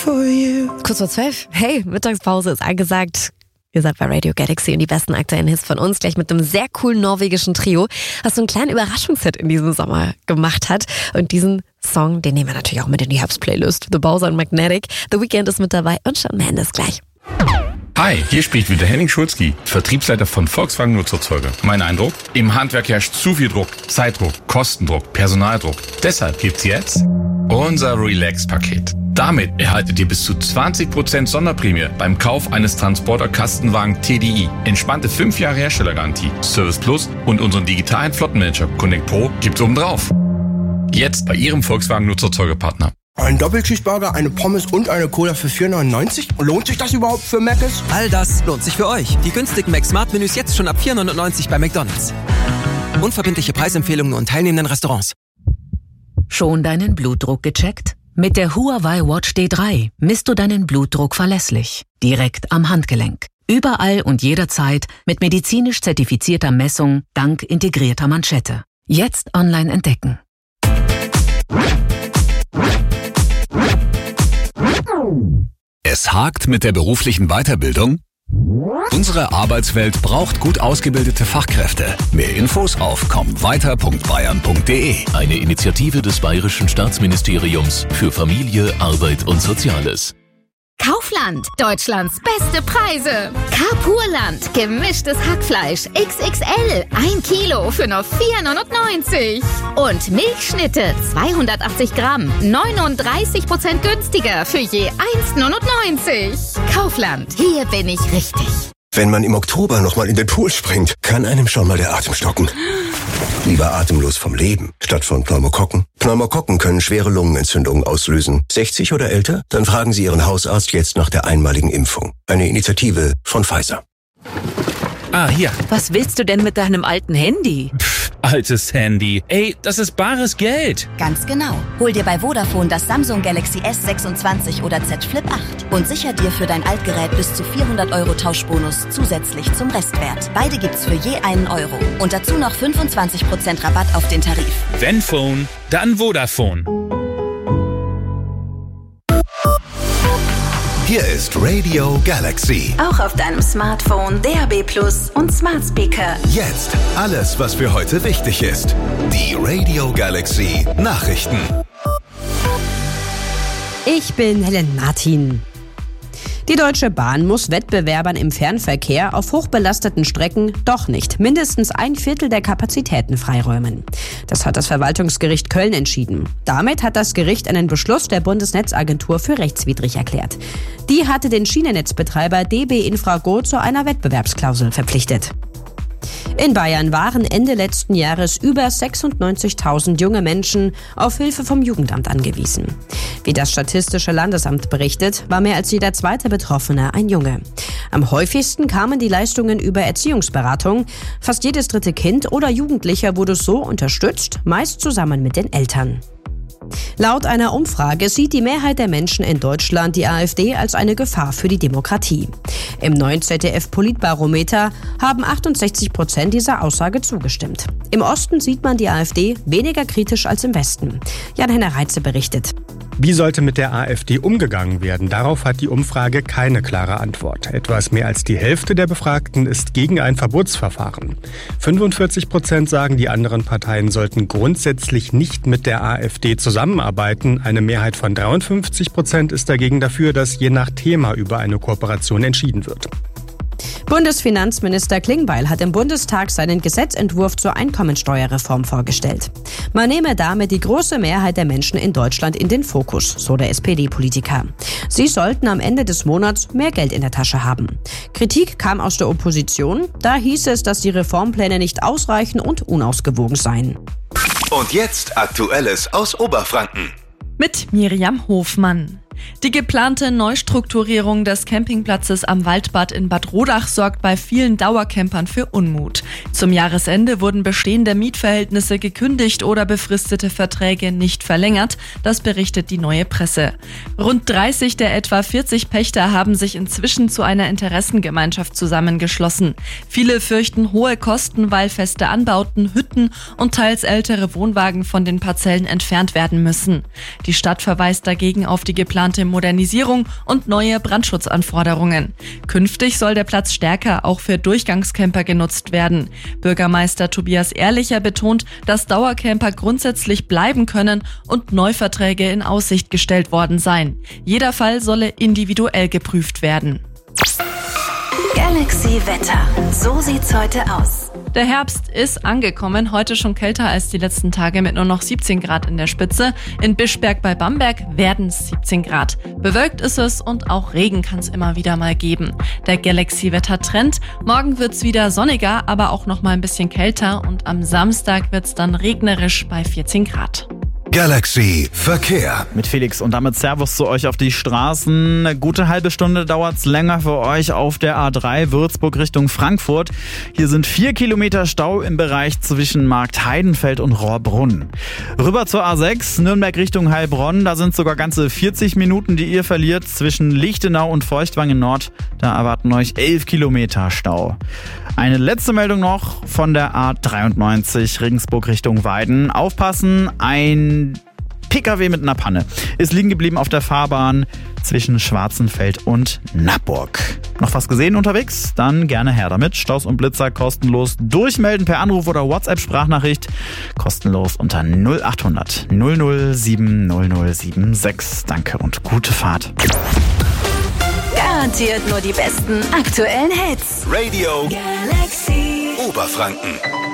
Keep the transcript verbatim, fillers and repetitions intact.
for you. Kurz vor zwölf. Hey, Mittagspause ist angesagt. Ihr seid bei Radio Galaxy und die besten aktuellen Hits von uns, gleich mit einem sehr coolen norwegischen Trio, was so einen kleinen Überraschungshit in diesem Sommer gemacht hat. Und diesen Song, den nehmen wir natürlich auch mit in die Herbstplaylist. The Bowser und Magnetic. The Weeknd ist mit dabei und Shawn Mendes gleich. Hi, hier spricht wieder Henning Schulzki, Vertriebsleiter von Volkswagen Nutzerzeuge. Mein Eindruck? Im Handwerk herrscht zu viel Druck, Zeitdruck, Kostendruck, Personaldruck. Deshalb gibt's jetzt unser Relax-Paket. Damit erhaltet ihr bis zu zwanzig Prozent Sonderprämie beim Kauf eines Transporter-Kastenwagen T D I. Entspannte fünf Jahre Herstellergarantie, Service Plus und unseren digitalen Flottenmanager Connect Pro gibt's obendrauf. Jetzt bei Ihrem Volkswagen Nutzerzeuge-Partner. Ein Doppelcheeseburger, eine Pommes und eine Cola für vier neunundneunzig? Lohnt sich das überhaupt für Mc's? All das lohnt sich für euch. Die günstigen Mac-Smart-Menüs jetzt schon ab vier neunundneunzig bei McDonald's. Unverbindliche Preisempfehlungen und teilnehmenden Restaurants. Schon deinen Blutdruck gecheckt? Mit der Huawei Watch D drei misst du deinen Blutdruck verlässlich. Direkt am Handgelenk. Überall und jederzeit mit medizinisch zertifizierter Messung dank integrierter Manschette. Jetzt online entdecken. Es hakt mit der beruflichen Weiterbildung? Unsere Arbeitswelt braucht gut ausgebildete Fachkräfte. Mehr Infos auf komm weiter punkt bayern punkt de. Eine Initiative des Bayerischen Staatsministeriums für Familie, Arbeit und Soziales. Kaufland, Deutschlands beste Preise. Carpurland, gemischtes Hackfleisch X X L, ein Kilo für nur vier neunundneunzig. Und Milchschnitte, zweihundertachtzig Gramm, neununddreißig Prozent günstiger für je eins neunundneunzig. Kaufland, hier bin ich richtig. Wenn man im Oktober nochmal in den Pool springt, kann einem schon mal der Atem stocken. Lieber atemlos vom Leben, statt von Pneumokokken. Pneumokokken können schwere Lungenentzündungen auslösen. sechzig oder älter? Dann fragen Sie Ihren Hausarzt jetzt nach der einmaligen Impfung. Eine Initiative von Pfizer. Ah, hier. Was willst du denn mit deinem alten Handy? Pff, altes Handy. Ey, das ist bares Geld. Ganz genau. Hol dir bei Vodafone das Samsung Galaxy S sechsundzwanzig oder Z Flip acht und sicher dir für dein Altgerät bis zu vierhundert Euro Tauschbonus zusätzlich zum Restwert. Beide gibt's für je einen Euro. Und dazu noch fünfundzwanzig Prozent Rabatt auf den Tarif. Wenn Phone, dann Vodafone. Hier ist Radio Galaxy. Auch auf deinem Smartphone, D A B Plus und Smart Speaker. Jetzt alles, was für heute wichtig ist. Die Radio Galaxy Nachrichten. Ich bin Helen Martin. Die Deutsche Bahn muss Wettbewerbern im Fernverkehr auf hochbelasteten Strecken doch nicht mindestens ein Viertel der Kapazitäten freiräumen. Das hat das Verwaltungsgericht Köln entschieden. Damit hat das Gericht einen Beschluss der Bundesnetzagentur für rechtswidrig erklärt. Die hatte den Schienennetzbetreiber D B Infrago zu einer Wettbewerbsklausel verpflichtet. In Bayern waren Ende letzten Jahres über sechsundneunzigtausend junge Menschen auf Hilfe vom Jugendamt angewiesen. Wie das Statistische Landesamt berichtet, war mehr als jeder zweite Betroffene ein Junge. Am häufigsten kamen die Leistungen über Erziehungsberatung. Fast jedes dritte Kind oder Jugendlicher wurde so unterstützt, meist zusammen mit den Eltern. Laut einer Umfrage sieht die Mehrheit der Menschen in Deutschland die AfD als eine Gefahr für die Demokratie. Im neuen Z D F-Politbarometer haben achtundsechzig Prozent dieser Aussage zugestimmt. Im Osten sieht man die AfD weniger kritisch als im Westen. Jan-Henner Reitze berichtet. Wie sollte mit der AfD umgegangen werden? Darauf hat die Umfrage keine klare Antwort. Etwas mehr als die Hälfte der Befragten ist gegen ein Verbotsverfahren. fünfundvierzig Prozent sagen, die anderen Parteien sollten grundsätzlich nicht mit der AfD zusammenarbeiten. Eine Mehrheit von dreiundfünfzig Prozent ist dagegen dafür, dass je nach Thema über eine Kooperation entschieden wird. Bundesfinanzminister Klingbeil hat im Bundestag seinen Gesetzentwurf zur Einkommensteuerreform vorgestellt. Man nehme damit die große Mehrheit der Menschen in Deutschland in den Fokus, so der S P D-Politiker. Sie sollten am Ende des Monats mehr Geld in der Tasche haben. Kritik kam aus der Opposition. Da hieß es, dass die Reformpläne nicht ausreichen und unausgewogen seien. Und jetzt Aktuelles aus Oberfranken. Mit Miriam Hofmann. Die geplante Neustrukturierung des Campingplatzes am Waldbad in Bad Rodach sorgt bei vielen Dauercampern für Unmut. Zum Jahresende wurden bestehende Mietverhältnisse gekündigt oder befristete Verträge nicht verlängert. Das berichtet die Neue Presse. Rund dreißig der etwa vierzig Pächter haben sich inzwischen zu einer Interessengemeinschaft zusammengeschlossen. Viele fürchten hohe Kosten, weil feste Anbauten, Hütten und teils ältere Wohnwagen von den Parzellen entfernt werden müssen. Die Stadt verweist dagegen auf die geplante geplante Modernisierung und neue Brandschutzanforderungen. Künftig soll der Platz stärker auch für Durchgangscamper genutzt werden. Bürgermeister Tobias Ehrlicher betont, dass Dauercamper grundsätzlich bleiben können und Neuverträge in Aussicht gestellt worden seien. Jeder Fall solle individuell geprüft werden. Galaxy Wetter. So sieht's heute aus. Der Herbst ist angekommen, heute schon kälter als die letzten Tage mit nur noch siebzehn Grad in der Spitze. In Bischberg bei Bamberg werden es siebzehn Grad. Bewölkt ist es und auch Regen kann es immer wieder mal geben. Der Galaxy-Wetter-Trend. Morgen wird's wieder sonniger, aber auch noch mal ein bisschen kälter und am Samstag wird's dann regnerisch bei vierzehn Grad. Galaxy Verkehr. Mit Felix und damit Servus zu euch auf die Straßen. Eine gute halbe Stunde dauert's länger für euch auf der A drei Würzburg Richtung Frankfurt. Hier sind vier Kilometer Stau im Bereich zwischen Marktheidenfeld und Rohrbrunn. Rüber zur A sechs, Nürnberg Richtung Heilbronn. Da sind sogar ganze vierzig Minuten, die ihr verliert zwischen Lichtenau und Feuchtwangen Nord. Da erwarten euch elf Kilometer Stau. Eine letzte Meldung noch von der A dreiundneunzig Regensburg Richtung Weiden. Aufpassen, ein P K W mit einer Panne ist liegen geblieben auf der Fahrbahn zwischen Schwarzenfeld und Nappburg. Noch was gesehen unterwegs? Dann gerne her damit. Staus und Blitzer kostenlos durchmelden per Anruf oder WhatsApp-Sprachnachricht. Kostenlos unter null acht hundert null null sieben null null sieben sechs. Danke und gute Fahrt. Garantiert nur die besten aktuellen Hits. Radio Galaxy Oberfranken.